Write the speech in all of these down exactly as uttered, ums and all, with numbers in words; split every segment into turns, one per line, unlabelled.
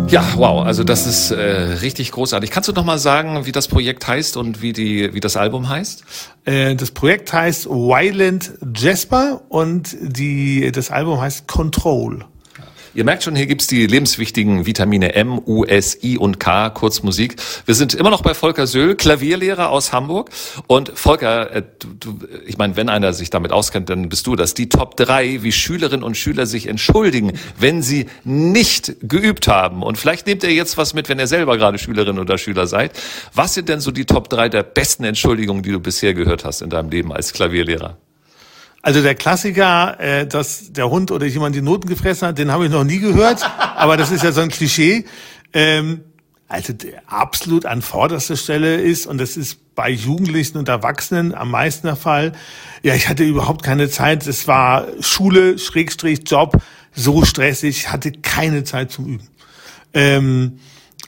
Ja, wow, also das ist äh, richtig großartig. Kannst du noch mal sagen, wie das Projekt heißt und wie die wie das Album heißt?
Äh, das Projekt heißt Violent Jasper und die das Album heißt Control.
Ihr merkt schon, hier gibt's die lebenswichtigen Vitamine M, U, S, I und K, kurz Musik. Wir sind immer noch bei Volker Söhl, Klavierlehrer aus Hamburg. Und Volker, äh, du, du, ich meine, wenn einer sich damit auskennt, dann bist du das. Die Top drei, wie Schülerinnen und Schüler sich entschuldigen, wenn sie nicht geübt haben. Und vielleicht nehmt ihr jetzt was mit, wenn ihr selber gerade Schülerin oder Schüler seid. Was sind denn so die Top drei der besten Entschuldigungen, die du bisher gehört hast in deinem Leben als Klavierlehrer?
Also der Klassiker, äh, dass der Hund oder jemand die Noten gefressen hat, den habe ich noch nie gehört, aber das ist ja so ein Klischee. Ähm, also der absolut an vorderster Stelle ist, und das ist bei Jugendlichen und Erwachsenen am meisten der Fall, ja, ich hatte überhaupt keine Zeit, es war Schule, Schrägstrich, Job, so stressig, ich hatte keine Zeit zum Üben. Ähm,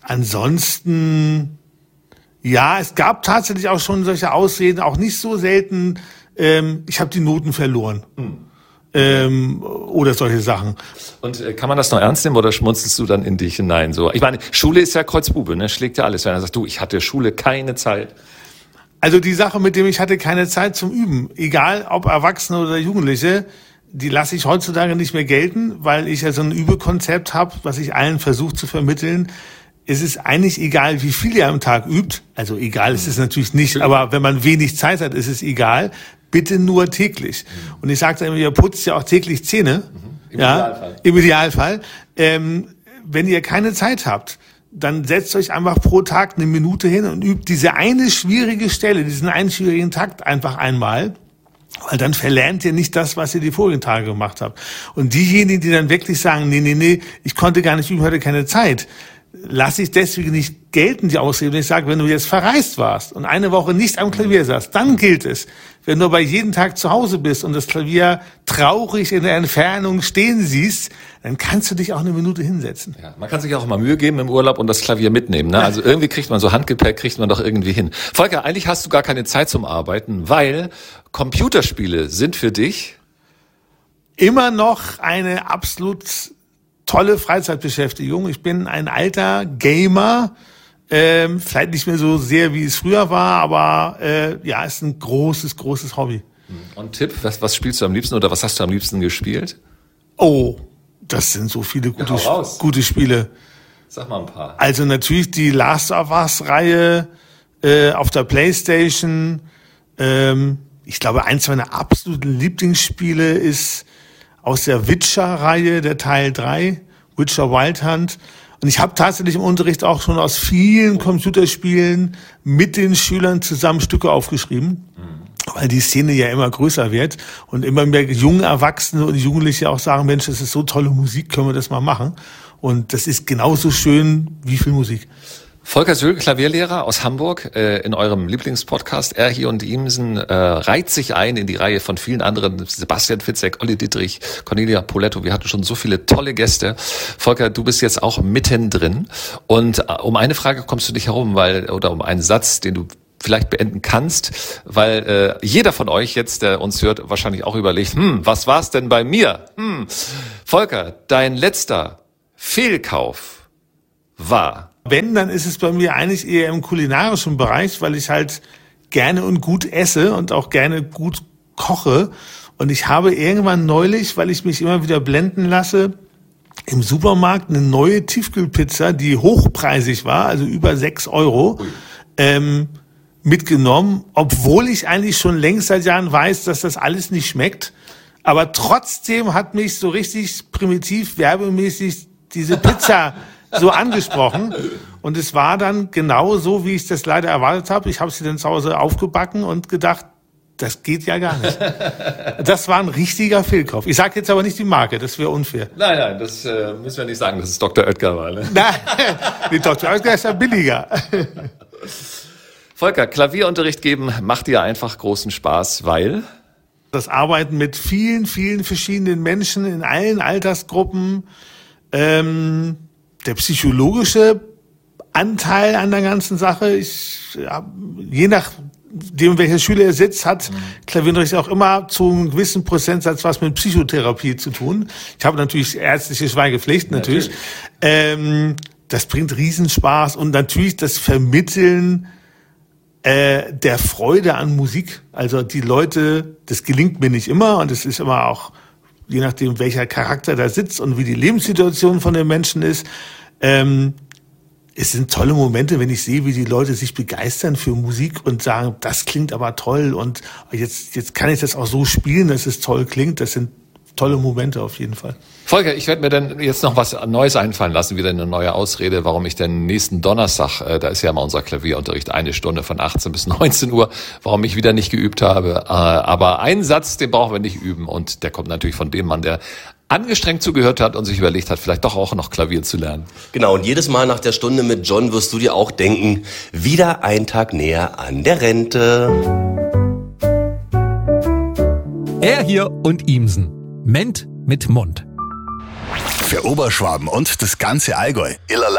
ansonsten, ja, es gab tatsächlich auch schon solche Ausreden, auch nicht so selten, Ähm, ich habe die Noten verloren. Hm. Ähm, oder solche Sachen.
Und äh, kann man das noch ernst nehmen oder schmunzelst du dann in dich hinein? So, ich meine, Schule ist ja Kreuzbube, ne? Schlägt ja alles. Wenn er sagt, du, ich hatte Schule keine Zeit.
Also die Sache mit dem, ich hatte keine Zeit zum Üben, egal ob Erwachsene oder Jugendliche, die lasse ich heutzutage nicht mehr gelten, weil ich ja so ein Übekonzept habe, was ich allen versuche zu vermitteln. Es ist eigentlich egal, wie viel ihr am Tag übt. Also egal ist es natürlich nicht, aber wenn man wenig Zeit hat, ist es egal. Bitte nur täglich. Und ich sage immer, ihr putzt ja auch täglich Zähne.
Mhm. Im
ja,
Idealfall.
Im Idealfall. Ähm, wenn ihr keine Zeit habt, dann setzt euch einfach pro Tag eine Minute hin und übt diese eine schwierige Stelle, diesen einen schwierigen Takt einfach einmal. Weil dann verlernt ihr nicht das, was ihr die vorigen Tage gemacht habt. Und diejenigen, die dann wirklich sagen, nee, nee, nee, ich konnte gar nicht üben, hatte keine Zeit, lasse ich deswegen nicht gelten, die Ausrede. Ich sage, wenn du jetzt verreist warst und eine Woche nicht am Klavier saßt, dann gilt es. Wenn du aber jeden Tag zu Hause bist und das Klavier traurig in der Entfernung stehen siehst, dann kannst du dich auch eine Minute hinsetzen.
Ja, man kann sich auch mal Mühe geben im Urlaub und das Klavier mitnehmen. Ne? Also irgendwie kriegt man so Handgepäck, kriegt man doch irgendwie hin. Volker, eigentlich hast du gar keine Zeit zum Arbeiten, weil Computerspiele sind für dich
immer noch eine absolut tolle Freizeitbeschäftigung. Ich bin ein alter Gamer, ähm, vielleicht nicht mehr so sehr, wie es früher war, aber äh, ja, ist ein großes, großes Hobby.
Und Tipp, was, was spielst du am liebsten oder was hast du am liebsten gespielt?
Oh, das sind so viele gute,
ja,
gute Spiele.
Sag mal ein paar.
Also natürlich die Last of Us-Reihe äh, auf der PlayStation. Ähm, ich glaube, eins meiner absoluten Lieblingsspiele ist aus der Witcher-Reihe, der Teil drei, Witcher Wild Hunt. Und ich habe tatsächlich im Unterricht auch schon aus vielen Computerspielen mit den Schülern zusammen Stücke aufgeschrieben, mhm. weil die Szene ja immer größer wird und immer mehr junge Erwachsene und Jugendliche auch sagen, Mensch, das ist so tolle Musik, können wir das mal machen? Und das ist genauso schön wie viel Musik.
Volker Söhl, Klavierlehrer aus Hamburg, äh, in eurem Lieblingspodcast Er, Hier und Ihmsen, äh, reiht sich ein in die Reihe von vielen anderen, Sebastian Fitzek, Olli Dittrich, Cornelia Poletto, wir hatten schon so viele tolle Gäste. Volker, du bist jetzt auch mittendrin und äh, um eine Frage kommst du nicht herum, weil, oder um einen Satz, den du vielleicht beenden kannst, weil äh, jeder von euch jetzt, der uns hört, wahrscheinlich auch überlegt, hm, was war's denn bei mir? Hm. Volker, dein letzter Fehlkauf war...
Wenn, dann ist es bei mir eigentlich eher im kulinarischen Bereich, weil ich halt gerne und gut esse und auch gerne gut koche. Und ich habe irgendwann neulich, weil ich mich immer wieder blenden lasse, im Supermarkt eine neue Tiefkühlpizza, die hochpreisig war, also über sechs Euro, ähm, mitgenommen, obwohl ich eigentlich schon längst seit Jahren weiß, dass das alles nicht schmeckt. Aber trotzdem hat mich so richtig primitiv, werbemäßig diese Pizza so angesprochen. Und es war dann genau so, wie ich das leider erwartet habe. Ich habe sie dann zu Hause aufgebacken und gedacht, das geht ja gar nicht. Das war ein richtiger Fehlkauf. Ich sage jetzt aber nicht die Marke, das wäre unfair.
Nein, nein, das äh, müssen wir nicht sagen, dass es Doktor Oetker war. Ne?
Nein, die Doktor Oetker ist ja billiger.
Volker, Klavierunterricht geben macht dir einfach großen Spaß, weil...
Das Arbeiten mit vielen, vielen verschiedenen Menschen in allen Altersgruppen, ähm, der psychologische Anteil an der ganzen Sache, ich, ja, je nachdem, welcher Schüler er sitzt, hat Klavierunterricht auch immer zu einem gewissen Prozentsatz was mit Psychotherapie zu tun. Ich habe natürlich ärztliche Schweigepflicht, natürlich. natürlich. Ähm, das bringt Riesenspaß und natürlich das Vermitteln äh, der Freude an Musik. Also die Leute, das gelingt mir nicht immer und es ist immer auch, je nachdem welcher Charakter da sitzt und wie die Lebenssituation von den Menschen ist, ähm, es sind tolle Momente, wenn ich sehe, wie die Leute sich begeistern für Musik und sagen, das klingt aber toll und jetzt, jetzt kann ich das auch so spielen, dass es toll klingt. Das sind tolle Momente auf jeden Fall.
Volker, ich werde mir dann jetzt noch was Neues einfallen lassen, wieder eine neue Ausrede, warum ich denn nächsten Donnerstag, äh, da ist ja mal unser Klavierunterricht, eine Stunde von achtzehn bis neunzehn Uhr, warum ich wieder nicht geübt habe. Äh, aber einen Satz, den brauchen wir nicht üben und der kommt natürlich von dem Mann, der angestrengt zugehört hat und sich überlegt hat, vielleicht doch auch noch Klavier zu lernen.
Genau, und jedes Mal nach der Stunde mit John wirst du dir auch denken, wieder ein Tag näher an der Rente.
Er hier und Imsen. Ment mit Mund.
Für Oberschwaben und das ganze Allgäu. Illerlei